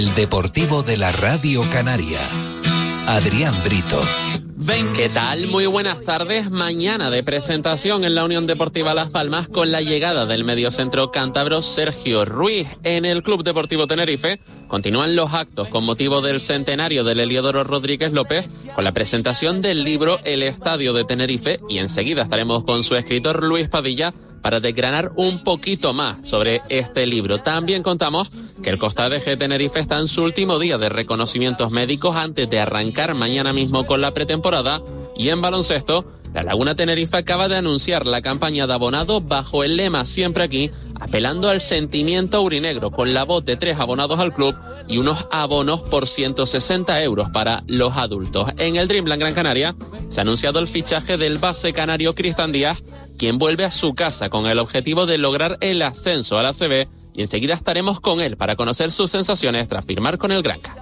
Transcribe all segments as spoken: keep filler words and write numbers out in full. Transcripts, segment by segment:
El Deportivo de la Radio Canaria. Adrián Brito. ¿Qué tal? Muy buenas tardes. Mañana de presentación en la Unión Deportiva Las Palmas con la llegada del mediocentro cántabro Sergio Ruiz. En el Club Deportivo Tenerife continúan los actos con motivo del centenario del Heliodoro Rodríguez López con la presentación del libro El Estadio de Tenerife, y enseguida estaremos con su escritor Luis Padilla para desgranar un poquito más sobre este libro. También contamos que el Costa de G Tenerife está en su último día de reconocimientos médicos antes de arrancar mañana mismo con la pretemporada. Y en baloncesto, la Laguna Tenerife acaba de anunciar la campaña de abonados bajo el lema Siempre Aquí, apelando al sentimiento aurinegro, con la voz de tres abonados al club y unos abonos por ciento sesenta euros para los adultos. En el Dreamland Gran Canaria se ha anunciado el fichaje del base canario Cristian Díaz, quien vuelve a su casa con el objetivo de lograr el ascenso a la A C B, y enseguida estaremos con él para conocer sus sensaciones tras firmar con el Granca.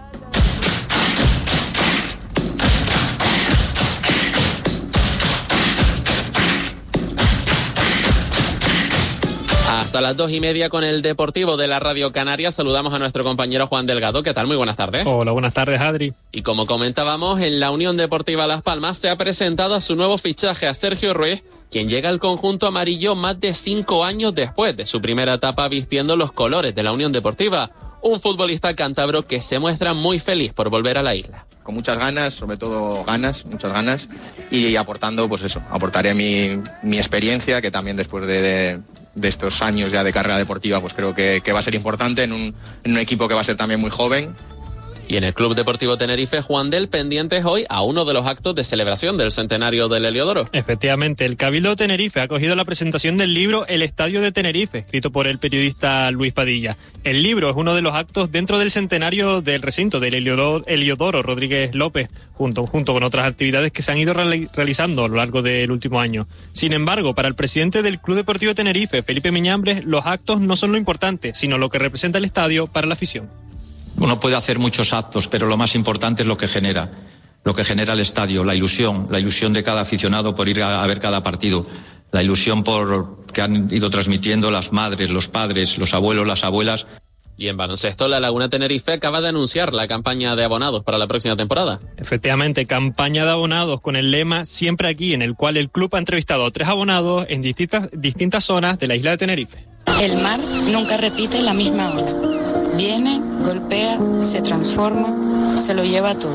Hasta las dos y media con el Deportivo de la Radio Canaria. Saludamos a nuestro compañero Juan Delgado. ¿Qué tal? Muy buenas tardes. Hola, buenas tardes, Adri. Y como comentábamos, en la Unión Deportiva Las Palmas se ha presentado a su nuevo fichaje, a Sergio Ruiz, quien llega al conjunto amarillo más de cinco años después de su primera etapa vistiendo los colores de la Unión Deportiva. Un futbolista cántabro que se muestra muy feliz por volver a la isla. Con muchas ganas, sobre todo ganas, muchas ganas, y aportando, pues eso, aportaré mi, mi experiencia, que también después de, de, de estos años ya de carrera deportiva, pues creo que, que va a ser importante en un, en un equipo que va a ser también muy joven. Y en el Club Deportivo Tenerife, Juan del, pendientes hoy a uno de los actos de celebración del centenario del Heliodoro. Efectivamente, el Cabildo de Tenerife ha acogido la presentación del libro El Estadio de Tenerife, escrito por el periodista Luis Padilla. El libro es uno de los actos dentro del centenario del recinto del Heliodoro, Heliodoro Rodríguez López, junto, junto con otras actividades que se han ido reali- realizando a lo largo del último año. Sin embargo, para el presidente del Club Deportivo Tenerife, Felipe Miñambres, los actos no son lo importante, sino lo que representa el estadio para la afición. Uno puede hacer muchos actos, pero lo más importante es lo que genera, lo que genera el estadio, la ilusión, la ilusión de cada aficionado por ir a, a ver cada partido, la ilusión por que han ido transmitiendo las madres, los padres, los abuelos, las abuelas. Y en baloncesto, la Laguna Tenerife acaba de anunciar la campaña de abonados para la próxima temporada. Efectivamente, campaña de abonados con el lema Siempre Aquí, en el cual el club ha entrevistado a tres abonados en distintas, distintas zonas de la isla de Tenerife. El mar nunca repite la misma ola. Viene, golpea, se transforma, se lo lleva todo.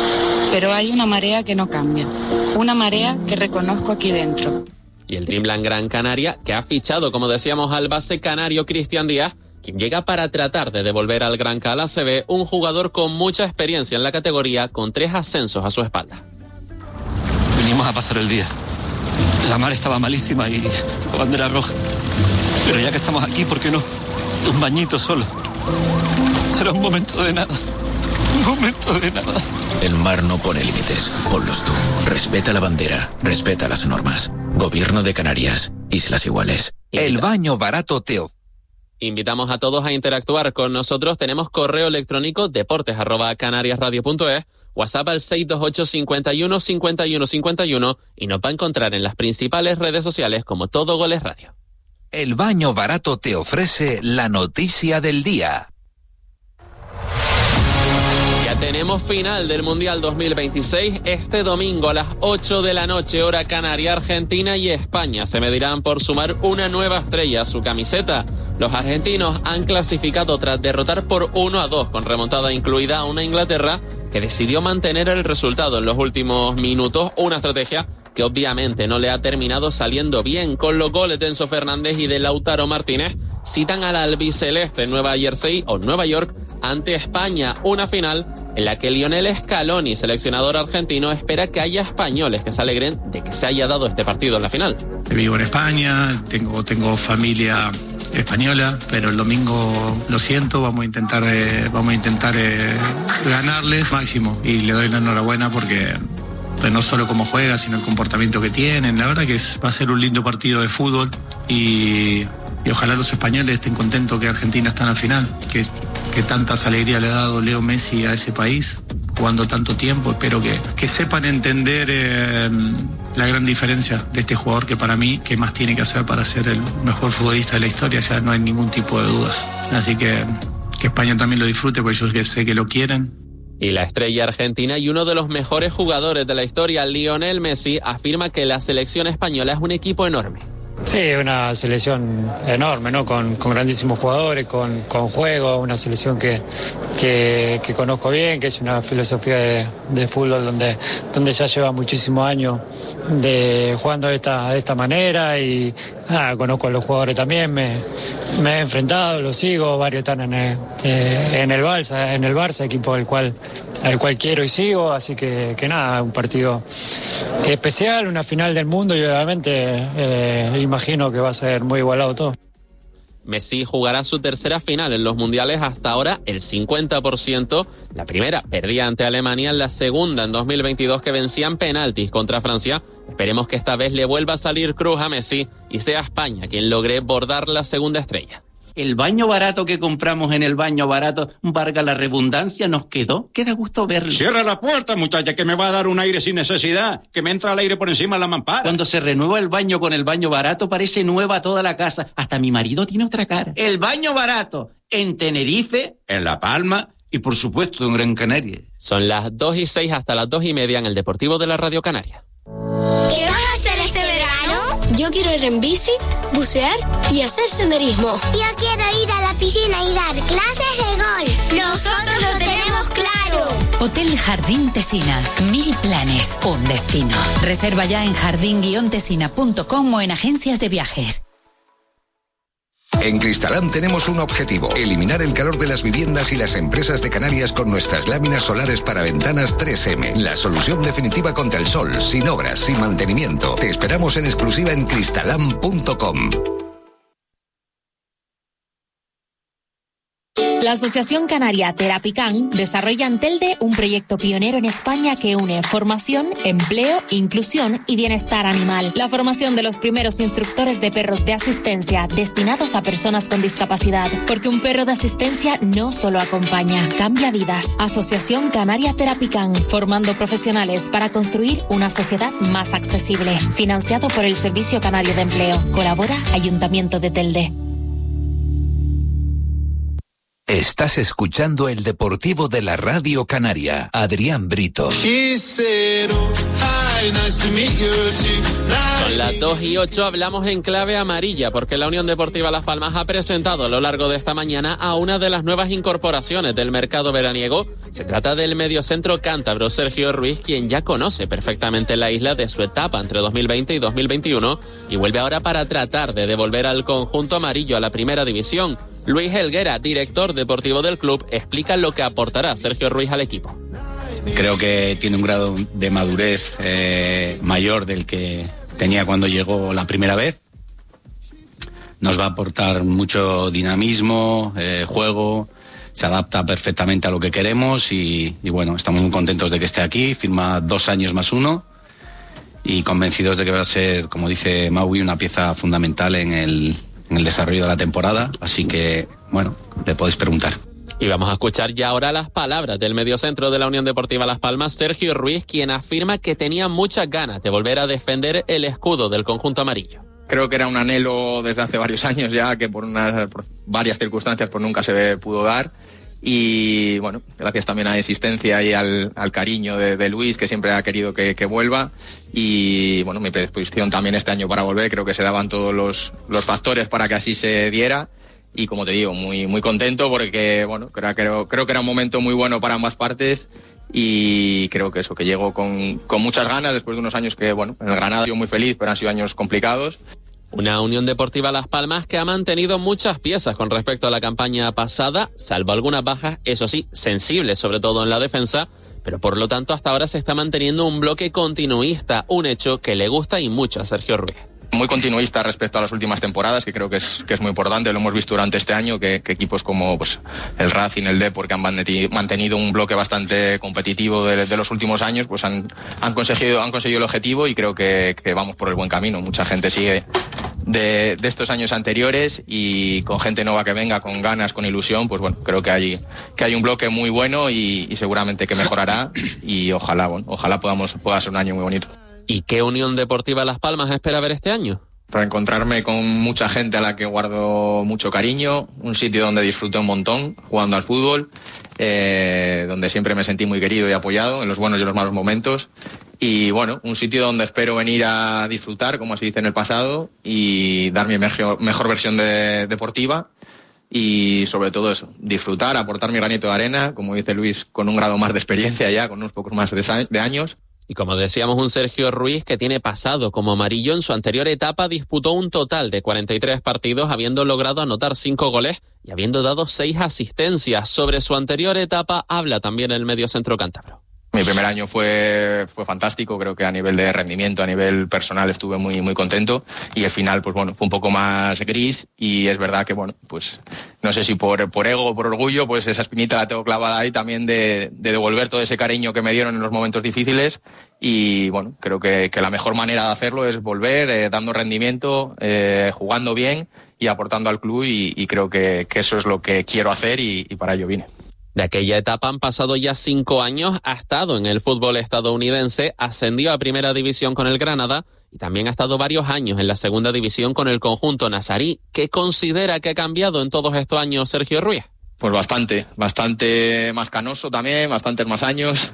Pero hay una marea que no cambia, una marea que reconozco aquí dentro. Y el Dreamland Gran Canaria, que ha fichado, como decíamos, al base canario Cristian Díaz, quien llega para tratar de devolver al Granca a la A C B, un jugador con mucha experiencia en la categoría, con tres ascensos a su espalda. Vinimos a pasar el día. La mar estaba malísima y la bandera roja. Pero ya que estamos aquí, ¿por qué no? Un bañito solo. Será un momento de nada. Un momento de nada. El mar no pone límites. Ponlos tú. Respeta la bandera. Respeta las normas. Gobierno de Canarias. Islas Iguales. El baño barato te ofrece. Invitamos a todos a interactuar con nosotros. Tenemos correo electrónico deportes arroba canariasradio punto es, WhatsApp al seis dos ocho, cincuenta y uno, cincuenta y uno, cincuenta y uno y nos va a encontrar en las principales redes sociales como Todo Goles Radio. El baño barato te ofrece la noticia del día. Ya tenemos final del Mundial dos mil veintiséis. Este domingo a las ocho de la noche, hora canaria, Argentina y España se medirán por sumar una nueva estrella a su camiseta. Los argentinos han clasificado tras derrotar por uno a dos, con remontada incluida a una Inglaterra que decidió mantener el resultado en los últimos minutos, una estrategia que obviamente no le ha terminado saliendo bien. Con los goles de Enzo Fernández y de Lautaro Martínez, citan al albiceleste en Nueva Jersey o Nueva York ante España, una final en la que Lionel Scaloni, seleccionador argentino, espera que haya españoles que se alegren de que se haya dado este partido en la final. Vivo en España, tengo, tengo familia española, pero el domingo lo siento, vamos a intentar, eh, vamos a intentar eh, ganarles máximo, y le doy la enhorabuena porque pues no solo cómo juega, sino el comportamiento que tienen. La verdad que es, va a ser un lindo partido de fútbol y, y ojalá los españoles estén contentos que Argentina está en la final, que, que tantas alegrías le ha dado Leo Messi a ese país, jugando tanto tiempo. Espero que, que sepan entender eh, la gran diferencia de este jugador, que para mí, ¿qué más tiene que hacer para ser el mejor futbolista de la historia? Ya no hay ningún tipo de dudas. Así que que España también lo disfrute, porque yo sé que lo quieren. Y la estrella argentina y uno de los mejores jugadores de la historia, Lionel Messi, afirma que la selección española es un equipo enorme. Sí, una selección enorme, ¿no? Con, con grandísimos jugadores, con, con juego, una selección que, que, que conozco bien, que es una filosofía de, de fútbol donde, donde ya lleva muchísimos años de jugando de esta, de esta manera y ah, conozco a los jugadores también, me, me he enfrentado, los sigo, varios están en el, eh, en el Barça, en el Barça, equipo del cual al cual quiero y sigo, así que, que nada, un partido especial, una final del mundo y obviamente eh, imagino que va a ser muy igualado todo. Messi jugará su tercera final en los mundiales, hasta ahora el cincuenta por ciento. La primera perdía ante Alemania, la segunda en dos mil veintidós que vencían penaltis contra Francia. Esperemos que esta vez le vuelva a salir cruz a Messi y sea España quien logre bordar la segunda estrella. El baño barato que compramos en el baño barato, valga la redundancia, nos quedó. Queda gusto verlo. Cierra la puerta, muchacha, que me va a dar un aire sin necesidad, que me entra el aire por encima de la mampara. Cuando se renueva el baño con el baño barato, parece nueva toda la casa. Hasta mi marido tiene otra cara. El baño barato, en Tenerife, en La Palma y, por supuesto, en Gran Canaria. Son las dos y seis hasta las dos y media en el Deportivo de la Radio Canaria. ¿Qué vas a hacer este verano? Yo quiero ir en bici, bucear y hacer senderismo. Yo quiero ir a la piscina y dar clases de golf. Nosotros lo tenemos claro. Hotel Jardín Tesina. Mil planes, un destino. Reserva ya en jardín guion tesina punto com o en agencias de viajes. En Cristalam tenemos un objetivo: eliminar el calor de las viviendas y las empresas de Canarias con nuestras láminas solares para ventanas tres eme. La solución definitiva contra el sol, sin obras, sin mantenimiento. Te esperamos en exclusiva en cristalam punto com. La Asociación Canaria Terapican desarrolla en Telde un proyecto pionero en España que une formación, empleo, inclusión y bienestar animal. La formación de los primeros instructores de perros de asistencia destinados a personas con discapacidad. Porque un perro de asistencia no solo acompaña, cambia vidas. Asociación Canaria Terapican, formando profesionales para construir una sociedad más accesible. Financiado por el Servicio Canario de Empleo. Colabora Ayuntamiento de Telde. Estás escuchando el Deportivo de la Radio Canaria. Adrián Brito. Son las dos y ocho, hablamos en clave amarilla porque la Unión Deportiva Las Palmas ha presentado a lo largo de esta mañana a una de las nuevas incorporaciones del mercado veraniego. Se trata del mediocentro cántabro Sergio Ruiz, quien ya conoce perfectamente la isla de su etapa entre dos mil veinte y dos mil veintiuno y vuelve ahora para tratar de devolver al conjunto amarillo a la primera división. Luis Helguera, director deportivo del club, explica lo que aportará Sergio Ruiz al equipo. Creo que tiene un grado de madurez eh, mayor del que tenía cuando llegó la primera vez. Nos va a aportar mucho dinamismo, eh, juego, se adapta perfectamente a lo que queremos y, y bueno, estamos muy contentos de que esté aquí, firma dos años más uno y convencidos de que va a ser, como dice Maui, una pieza fundamental en el, en el desarrollo de la temporada, así que, bueno, le podéis preguntar. Y vamos a escuchar ya ahora las palabras del mediocentro de la Unión Deportiva Las Palmas, Sergio Ruiz, quien afirma que tenía muchas ganas de volver a defender el escudo del conjunto amarillo. Creo que era un anhelo desde hace varios años ya, que por, unas, por varias circunstancias pues nunca se pudo dar. Y bueno, gracias también a la existencia y al, al cariño de, de Luis, que siempre ha querido que, que vuelva. Y bueno, mi predisposición también este año para volver, creo que se daban todos los, los factores para que así se diera. Y como te digo, muy muy contento porque bueno, creo, creo, creo que era un momento muy bueno para ambas partes y creo que eso, que llego con, con muchas ganas después de unos años que, bueno, en el Granada yo muy feliz, pero han sido años complicados. Una Unión Deportiva Las Palmas que ha mantenido muchas piezas con respecto a la campaña pasada, salvo algunas bajas, eso sí, sensibles, sobre todo en la defensa, pero por lo tanto hasta ahora se está manteniendo un bloque continuista, un hecho que le gusta y mucho a Sergio Ruiz. Muy continuista respecto a las últimas temporadas, que creo que es, que es muy importante, lo hemos visto durante este año, que, que equipos como pues, el Racing, el Depor, que han mantenido un bloque bastante competitivo de, de los últimos años, pues han, han, conseguido, han conseguido el objetivo y creo que, que vamos por el buen camino. Mucha gente sigue de, de estos años anteriores y con gente nueva que venga, con ganas, con ilusión, pues bueno, creo que hay, que hay un bloque muy bueno y, y seguramente que mejorará y ojalá, bueno, ojalá podamos, pueda ser un año muy bonito. ¿Y qué Unión Deportiva Las Palmas espera ver este año? reencontrarme con mucha gente a la que guardo mucho cariño, un sitio donde disfruté un montón jugando al fútbol, eh, donde siempre me sentí muy querido y apoyado en los buenos y los malos momentos. Y bueno, un sitio donde espero venir a disfrutar, como se dice en el pasado, y dar mi mejor, mejor versión de, deportiva. Y sobre todo eso, disfrutar, aportar mi granito de arena, como dice Luis, con un grado más de experiencia ya, con unos pocos más de, de años. Y como decíamos, un Sergio Ruiz que tiene pasado como amarillo. En su anterior etapa disputó un total de cuarenta y tres partidos, habiendo logrado anotar cinco goles y habiendo dado seis asistencias. Sobre su anterior etapa habla también el mediocentro cántabro. Mi primer año fue, fue fantástico, creo que a nivel de rendimiento, a nivel personal estuve muy, muy contento, y el final, pues bueno, fue un poco más gris, y es verdad que, bueno, pues no sé si por, por ego o por orgullo, pues esa espinita la tengo clavada ahí también de, de devolver todo ese cariño que me dieron en los momentos difíciles, y bueno, creo que, que la mejor manera de hacerlo es volver, eh, dando rendimiento, eh, jugando bien y aportando al club, y, y creo que, que eso es lo que quiero hacer, y, y para ello vine. De aquella etapa han pasado ya cinco años, ha estado en el fútbol estadounidense, ascendió a primera división con el Granada y también ha estado varios años en la segunda división con el conjunto nazarí. ¿Qué considera que ha cambiado en todos estos años Sergio Ruiz? Pues bastante, bastante más canoso también, bastantes más años,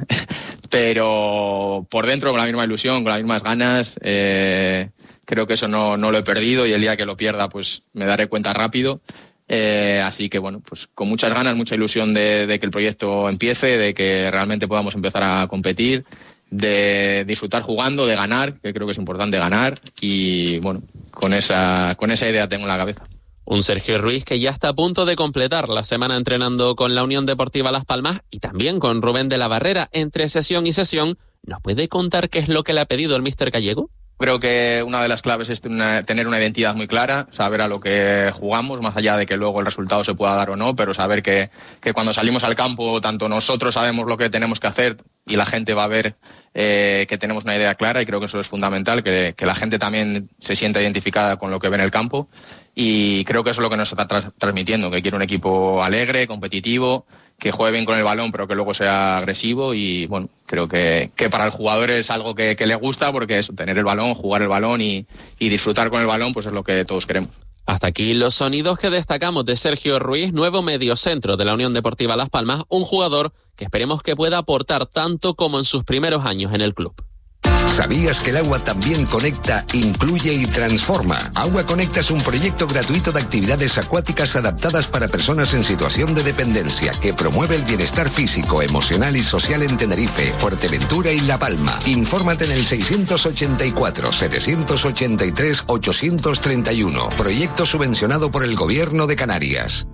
pero por dentro con la misma ilusión, con las mismas ganas. Eh, creo que eso no, no lo he perdido, y el día que lo pierda pues me daré cuenta rápido. Eh, así que bueno, pues con muchas ganas, mucha ilusión de, de que el proyecto empiece, de que realmente podamos empezar a competir, de disfrutar jugando, de ganar, que creo que es importante ganar, y bueno, con esa, con esa idea tengo en la cabeza. Un Sergio Ruiz que ya está a punto de completar la semana entrenando con la Unión Deportiva Las Palmas y también con Rubén de la Barrera. Entre sesión y sesión, ¿nos puede contar qué es lo que le ha pedido el míster Gallego? Creo que una de las claves es tener una identidad muy clara, saber a lo que jugamos, más allá de que luego el resultado se pueda dar o no, pero saber que, que cuando salimos al campo, tanto nosotros sabemos lo que tenemos que hacer y la gente va a ver eh, que tenemos una idea clara, y creo que eso es fundamental, que, que la gente también se sienta identificada con lo que ve en el campo, y creo que eso es lo que nos está tra- transmitiendo, que quiere un equipo alegre, competitivo, que juegue bien con el balón, pero que luego sea agresivo, y bueno, creo que, que para el jugador es algo que, que le gusta, porque es tener el balón, jugar el balón y, y disfrutar con el balón, pues es lo que todos queremos. Hasta aquí los sonidos que destacamos de Sergio Ruiz, nuevo mediocentro de la Unión Deportiva Las Palmas, un jugador que esperemos que pueda aportar tanto como en sus primeros años en el club. ¿Sabías que el agua también conecta, incluye y transforma? Agua Conecta es un proyecto gratuito de actividades acuáticas adaptadas para personas en situación de dependencia que promueve el bienestar físico, emocional y social en Tenerife, Fuerteventura y La Palma. Infórmate en el seiscientos ochenta y cuatro, setecientos ochenta y tres, ochocientos treinta y uno. Proyecto subvencionado por el Gobierno de Canarias.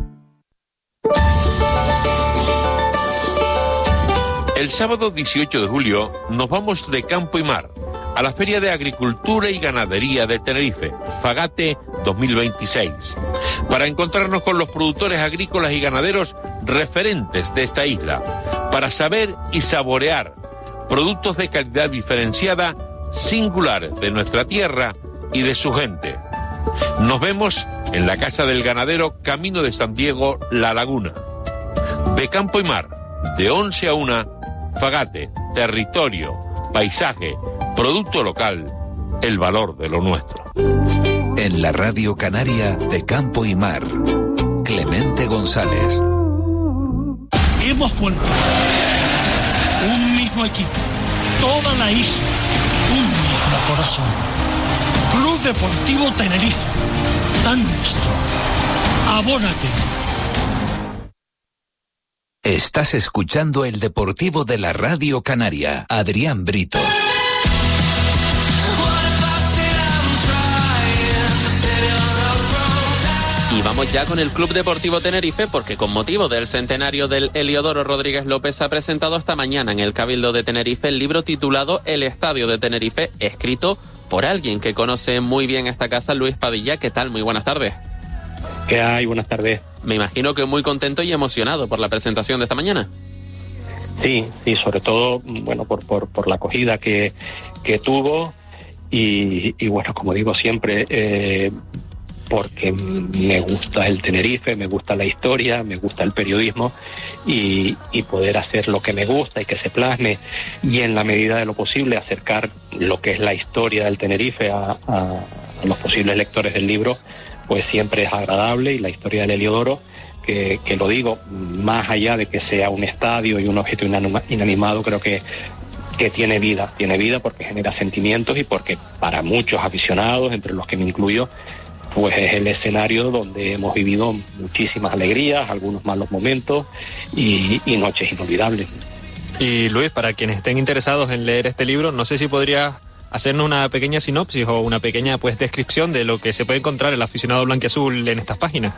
El sábado dieciocho de julio nos vamos de campo y mar a la Feria de Agricultura y Ganadería de Tenerife, Fagate dos mil veintiséis, para encontrarnos con los productores agrícolas y ganaderos referentes de esta isla, para saber y saborear productos de calidad diferenciada, singulares de nuestra tierra y de su gente. Nos vemos en la Casa del Ganadero, Camino de San Diego, La Laguna. De campo y mar, de once a una, Fagate, territorio, paisaje, producto local, el valor de lo nuestro. En la Radio Canaria de Campo y Mar, Clemente González. Hemos vuelto. Un mismo equipo, toda la isla, un mismo corazón. Club Deportivo Tenerife, tan nuestro. Abónate. Estás escuchando el Deportivo de la Radio Canaria. Adrián Brito. Y vamos ya con el Club Deportivo Tenerife, porque con motivo del centenario del Heliodoro Rodríguez López ha presentado esta mañana en el Cabildo de Tenerife el libro titulado El Estadio de Tenerife, escrito por alguien que conoce muy bien esta casa, Luis Padilla. ¿Qué tal? Muy buenas tardes. ¿Qué hay? Buenas tardes. Me imagino que muy contento y emocionado por la presentación de esta mañana. Sí, sí, sobre todo, bueno, por, por, por la acogida que, que tuvo y, y bueno, como digo siempre, eh, porque me gusta el Tenerife, me gusta la historia, me gusta el periodismo y, y poder hacer lo que me gusta y que se plasme y en la medida de lo posible acercar lo que es la historia del Tenerife a, a, a los posibles lectores del libro, pues siempre es agradable, y la historia del Heliodoro, que, que lo digo, más allá de que sea un estadio y un objeto inanima- inanimado, creo que, que tiene vida, tiene vida porque genera sentimientos y porque para muchos aficionados, entre los que me incluyo, pues es el escenario donde hemos vivido muchísimas alegrías, algunos malos momentos y, y noches inolvidables. Y Luis, para quienes estén interesados en leer este libro, no sé si podrías hacernos una pequeña sinopsis o una pequeña pues descripción de lo que se puede encontrar el aficionado blanquiazul en estas páginas.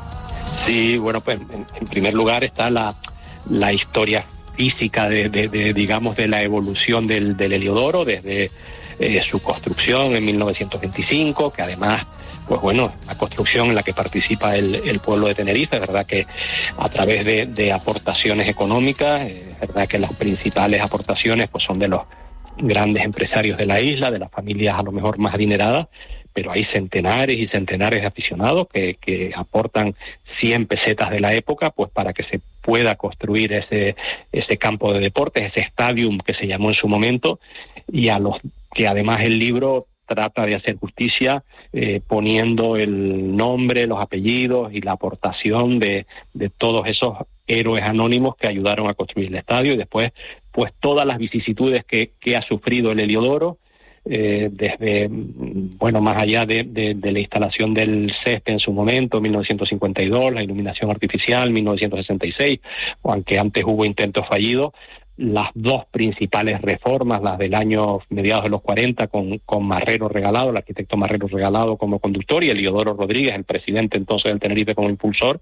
Sí, bueno, pues en, en primer lugar está la, la historia física de, de, de, digamos, de la evolución del, del Heliodoro desde eh, su construcción en mil novecientos veinticinco, que además, pues bueno, la construcción en la que participa el, el pueblo de Tenerife, es verdad que a través de, de aportaciones económicas, es verdad que las principales aportaciones pues son de los grandes empresarios de la isla, de las familias a lo mejor más adineradas, pero hay centenares y centenares de aficionados que, que aportan cien pesetas de la época, pues para que se pueda construir ese, ese campo de deportes, ese stadium que se llamó en su momento, y a los que además el libro trata de hacer justicia eh, poniendo el nombre, los apellidos y la aportación de, de todos esos héroes anónimos que ayudaron a construir el estadio, y después pues todas las vicisitudes que, que ha sufrido el Heliodoro, eh, desde, bueno, más allá de, de, de la instalación del césped en su momento, mil novecientos cincuenta y dos, la iluminación artificial, mil novecientos sesenta y seis, aunque antes hubo intentos fallidos, las dos principales reformas, las del año mediados de los cuarenta, con, con Marrero Regalado, el arquitecto Marrero Regalado como conductor, y Heliodoro Rodríguez, el presidente entonces del Tenerife, como impulsor,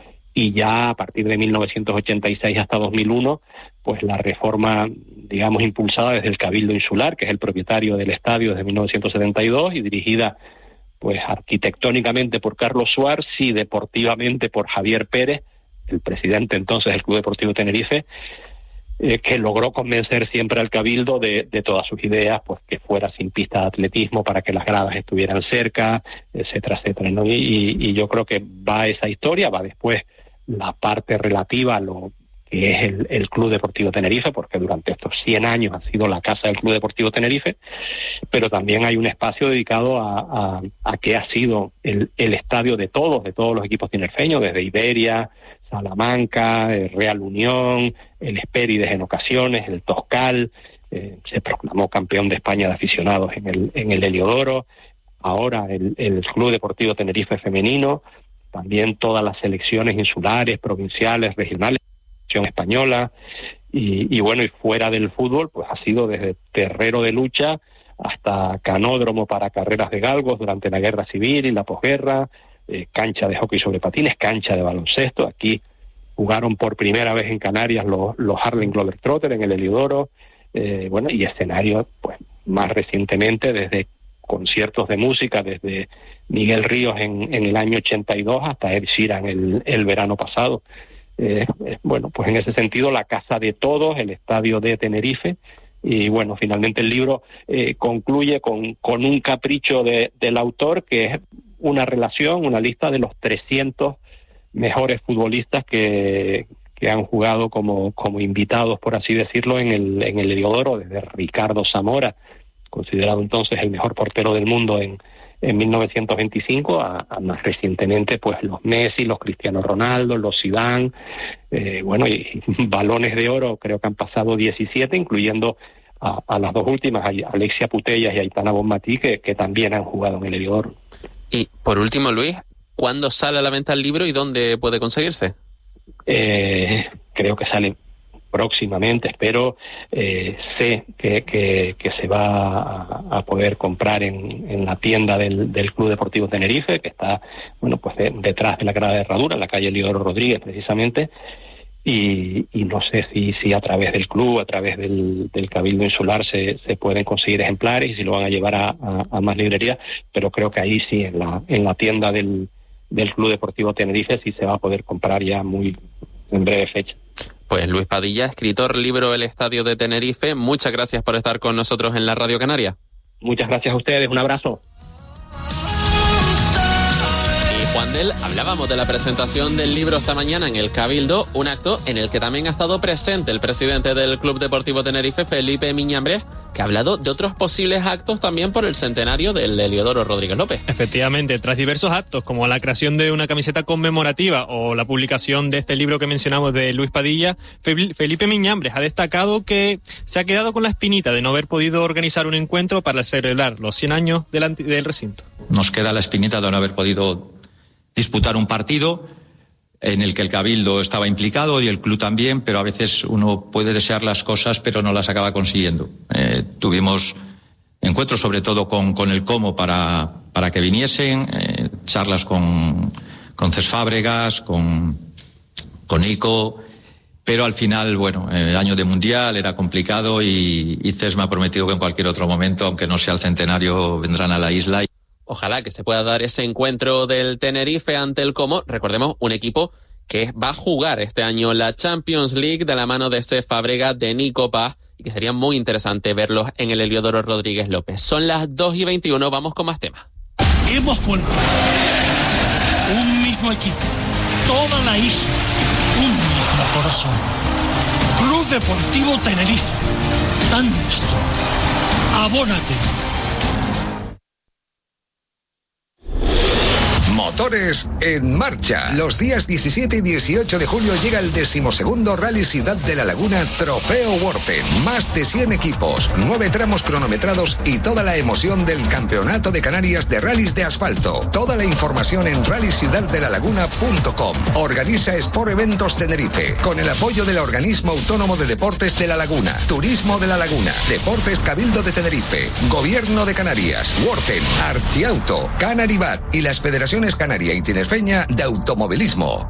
y ya a partir de mil novecientos ochenta y seis hasta dos mil uno, pues la reforma, digamos, impulsada desde el Cabildo Insular, que es el propietario del estadio desde mil novecientos setenta y dos, y dirigida pues arquitectónicamente por Carlos Suárez y deportivamente por Javier Pérez, el presidente entonces del Club Deportivo Tenerife, eh, que logró convencer siempre al Cabildo de, de todas sus ideas, pues que fuera sin pista de atletismo para que las gradas estuvieran cerca, etcétera, etcétera, ¿no? Y, y, y yo creo que va esa historia, va después la parte relativa a lo que es el, el Club Deportivo Tenerife, porque durante estos cien años ha sido la casa del Club Deportivo Tenerife, pero también hay un espacio dedicado a, a, a que ha sido el, el estadio de todos, de todos los equipos tinerfeños, desde Iberia, Salamanca, el Real Unión, el Hespérides en ocasiones, el Toscal, eh, se proclamó campeón de España de aficionados en el, en el Heliodoro, ahora el, el Club Deportivo Tenerife femenino, también todas las selecciones insulares, provinciales, regionales, española, y, y bueno, y fuera del fútbol, pues ha sido desde terrero de lucha hasta canódromo para carreras de galgos durante la guerra civil y la posguerra, eh, cancha de hockey sobre patines, cancha de baloncesto. Aquí jugaron por primera vez en Canarias los, los Harlem Globetrotters en el Heliodoro, eh, bueno, y escenario, pues más recientemente desde conciertos de música, desde Miguel Ríos en, en el año ochenta y dos hasta Ed Sheeran el, el verano pasado. Eh, eh, bueno, pues en ese sentido la casa de todos, el estadio de Tenerife, y bueno, finalmente el libro eh, concluye con, con un capricho de, del autor, que es una relación, una lista de los trescientos mejores futbolistas que, que han jugado como, como invitados, por así decirlo, en el, en el Heliodoro, desde Ricardo Zamora, considerado entonces el mejor portero del mundo en en mil novecientos veinticinco, a, a más recientemente pues los Messi, los Cristiano Ronaldo, los Zidane, eh, bueno, y, y balones de oro creo que han pasado diecisiete, incluyendo a, a las dos últimas, a Alexia Putellas y Aitana Bonmatí, que, que también han jugado en el Heliodoro. Y por último, Luis, ¿cuándo sale a la venta el libro y dónde puede conseguirse? Eh, creo que sale próximamente, espero, eh, sé que, que, que se va a, a poder comprar en, en la tienda del, del Club Deportivo Tenerife, que está, bueno, pues de, detrás de la Grada de Herradura, en la calle Heliodoro Rodríguez, precisamente, y, y no sé si, si a través del club, a través del, del Cabildo Insular se, se pueden conseguir ejemplares y si lo van a llevar a, a, a más librerías, pero creo que ahí sí, en la, en la tienda del, del Club Deportivo Tenerife sí se va a poder comprar ya muy en breve fecha. Pues Luis Padilla, escritor, libro El Estadio de Tenerife, muchas gracias por estar con nosotros en la Radio Canaria. Muchas gracias a ustedes, un abrazo. Y Juan del, hablábamos de la presentación del libro esta mañana en el Cabildo, un acto en el que también ha estado presente el presidente del Club Deportivo Tenerife, Felipe Miñambres, que ha hablado de otros posibles actos también por el centenario del Heliodoro Rodríguez López. Efectivamente, tras diversos actos como la creación de una camiseta conmemorativa o la publicación de este libro que mencionamos de Luis Padilla, Felipe Miñambres ha destacado que se ha quedado con la espinita de no haber podido organizar un encuentro para celebrar los cien años del, del recinto. Nos queda la espinita de no haber podido disputar un partido en el que el Cabildo estaba implicado y el club también, pero a veces uno puede desear las cosas pero no las acaba consiguiendo. Eh, tuvimos encuentros sobre todo con, con el Como para, para que viniesen, eh, charlas con, con Cés Fábregas, con, con Nico, pero al final, bueno, el año de Mundial era complicado y, y Cés me ha prometido que en cualquier otro momento, aunque no sea el centenario, vendrán a la isla. Ojalá que se pueda dar ese encuentro del Tenerife ante el Como. Recordemos, un equipo que va a jugar este año la Champions League de la mano de Cés Fábregas, de Nico Paz, y que sería muy interesante verlos en el Heliodoro Rodríguez López. Son las dos y veintiuno, vamos con más temas. Hemos vuelto. Un mismo equipo, toda la isla, un mismo corazón. Club Deportivo Tenerife, tan nuestro. Abónate. Motores en marcha. Los días diecisiete y dieciocho de julio llega el decimosegundo Rally Ciudad de la Laguna Trofeo Worten. Más de cien equipos, nueve tramos cronometrados y toda la emoción del Campeonato de Canarias de Rallys de Asfalto. Toda la información en rally ciudad de la laguna punto com. Organiza Sport Eventos Tenerife, con el apoyo del Organismo Autónomo de Deportes de la Laguna, Turismo de la Laguna, Deportes Cabildo de Tenerife, Gobierno de Canarias, Worten, Archiauto, Canaribat y las Federaciones Canaria y Tinerfeña de Automovilismo.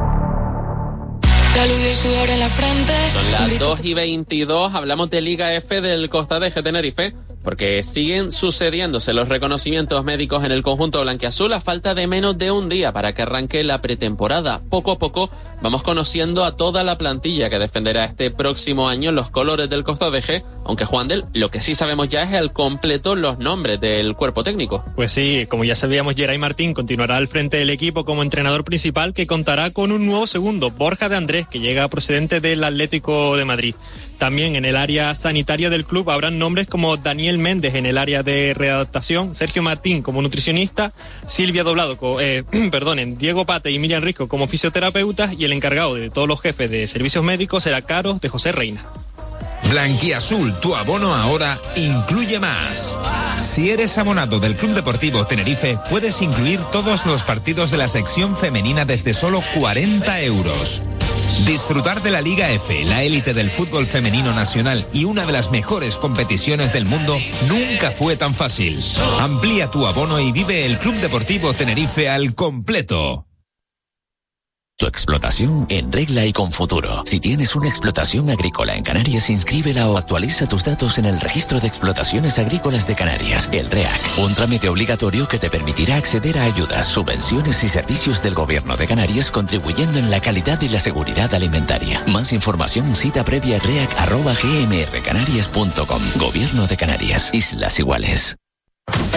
Son las dos y veintidós, hablamos de Liga F del Costa de Tenerife, porque siguen sucediéndose los reconocimientos médicos en el conjunto blanquiazul a falta de menos de un día para que arranque la pretemporada. Poco a poco vamos conociendo a toda la plantilla que defenderá este próximo año los colores del Costa de G, aunque Juan del, lo que sí sabemos ya es al completo los nombres del cuerpo técnico. Pues sí, como ya sabíamos, Geray Martín continuará al frente del equipo como entrenador principal, que contará con un nuevo segundo, Borja de Andrés, que llega procedente del Atlético de Madrid. También en el área sanitaria del club habrán nombres como Daniel Méndez en el área de readaptación, Sergio Martín como nutricionista, Silvia Doblado, eh, perdonen, Diego Pate y Miriam Risco como fisioterapeutas, y el encargado de todos los jefes de servicios médicos será Carlos de José Reina. Blanquiazul, tu abono ahora incluye más. Si eres abonado del Club Deportivo Tenerife, puedes incluir todos los partidos de la sección femenina desde solo cuarenta euros. Disfrutar de la Liga F, la élite del fútbol femenino nacional y una de las mejores competiciones del mundo, nunca fue tan fácil. Amplía tu abono y vive el Club Deportivo Tenerife al completo. Tu explotación en regla y con futuro. Si tienes una explotación agrícola en Canarias, inscríbela o actualiza tus datos en el Registro de Explotaciones Agrícolas de Canarias, el REAC. Un trámite obligatorio que te permitirá acceder a ayudas, subvenciones y servicios del Gobierno de Canarias, contribuyendo en la calidad y la seguridad alimentaria. Más información, cita previa reac arroba g m r canarias punto com. Gobierno de Canarias. Islas Iguales.